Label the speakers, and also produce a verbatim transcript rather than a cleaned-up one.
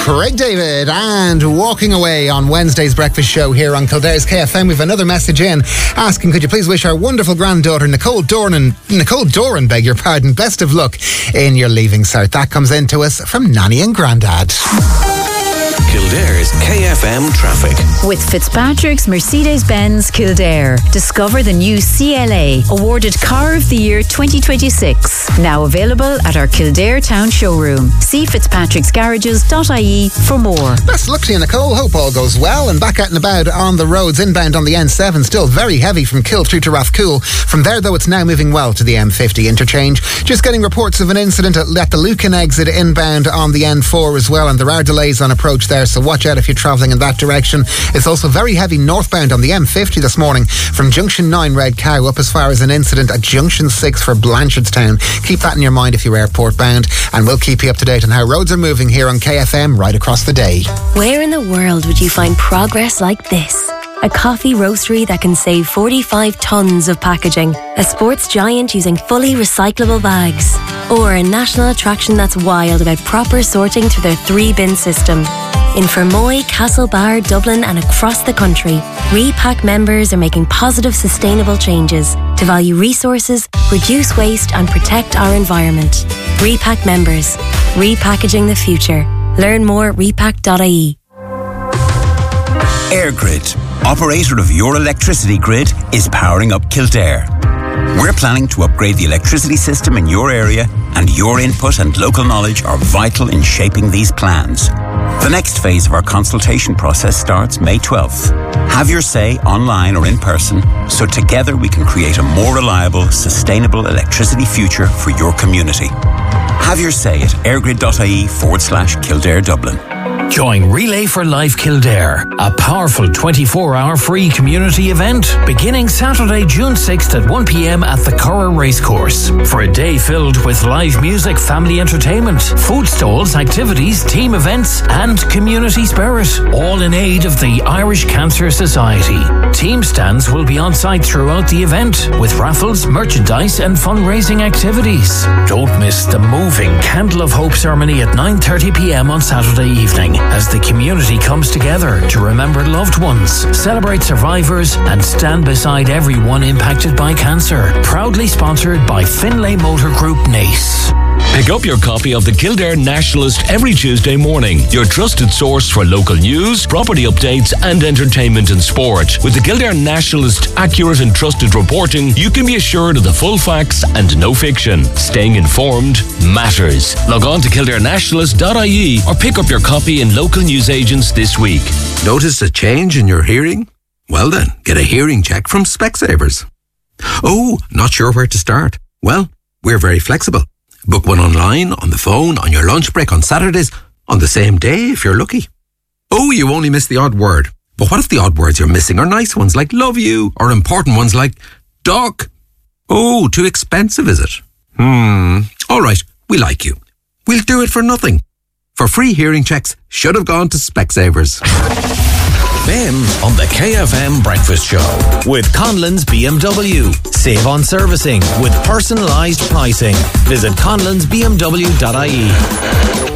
Speaker 1: Craig David and Walking Away on Wednesday's breakfast show here on Kildare's K F M. We've another message in asking, could you please wish our wonderful granddaughter Nicole Doran, Nicole Doran, beg your pardon, best of luck in your leaving cert. That comes in to us from Nanny and Grandad.
Speaker 2: Kildare's K F M traffic.
Speaker 3: With Fitzpatrick's Mercedes-Benz Kildare. Discover the new C L A, awarded Car of the Year twenty twenty-six. Now available at our Kildare Town showroom. See fitzpatricks garages dot I E for more.
Speaker 1: Best luck to you, Nicole. Hope all goes well. And back out and about on the roads, inbound on the N seven, still very heavy from Kill through to Rathcoole. From there, though, it's now moving well to the M fifty interchange. Just getting reports of an incident at, at the Lucan exit inbound on the N four as well, and there are delays on approach there, so watch out if you're travelling in that direction. It's also very heavy northbound on the M fifty this morning from Junction nine Red Cow up as far as an incident at Junction six for Blanchardstown. Keep that in your mind if you're airport bound, and we'll keep you up to date on how roads are moving here on K F M right across the day.
Speaker 4: Where in the world would you find progress like this? A coffee roastery that can save forty-five tonnes of packaging. A sports giant using fully recyclable bags. Or a national attraction that's wild about proper sorting through their three-bin system. In Fermoy, Castlebar, Dublin and across the country, Repack members are making positive, sustainable changes to value resources, reduce waste and protect our environment. Repack members. Repackaging the future. Learn more at repack dot I E.
Speaker 5: EirGrid, operator of your electricity grid, is powering up Kildare. We're planning to upgrade the electricity system in your area, and your input and local knowledge are vital in shaping these plans. The next phase of our consultation process starts May twelfth. Have your say online or in person, so together we can create a more reliable, sustainable electricity future for your community. Have your say at eirgrid dot I E forward slash Kildare Dublin.
Speaker 6: Join Relay for Life Kildare, a powerful twenty-four hour free community event beginning Saturday, June sixth at one p m at the Curragh Racecourse. For a day filled with live music, family entertainment, food stalls, activities, team events and community spirit, all in aid of the Irish Cancer Society. Team stands will be on site throughout the event with raffles, merchandise and fundraising activities. Don't miss the moving Candle of Hope ceremony at nine thirty p m on Saturday evening, as the community comes together to remember loved ones, celebrate survivors and stand beside everyone impacted by cancer. Proudly sponsored by Finlay Motor Group Nace.
Speaker 7: Pick up your copy of the Kildare Nationalist every Tuesday morning, your trusted source for local news, property updates and entertainment and sport. With the Kildare Nationalist accurate and trusted reporting, you can be assured of the full facts and no fiction. Staying informed matters. Log on to kildare nationalist dot I E or pick up your copy in local newsagents this week.
Speaker 8: Notice a change in your hearing? Well then, get a hearing check from Specsavers. Oh, not sure where to start? Well, we're very flexible. Book one online, on the phone, on your lunch break, on Saturdays, on the same day if you're lucky. Oh, you only missed the odd word. But what if the odd words you're missing are nice ones like love you, or important ones like duck? Oh, too expensive, is it? Hmm. All right, we like you. We'll do it for nothing. For free hearing checks, should have gone to Specsavers.
Speaker 2: Ben on the K F M Breakfast Show.
Speaker 9: With Conlon's B M W. Save on servicing with personalised pricing. Visit conlons b m w dot I E.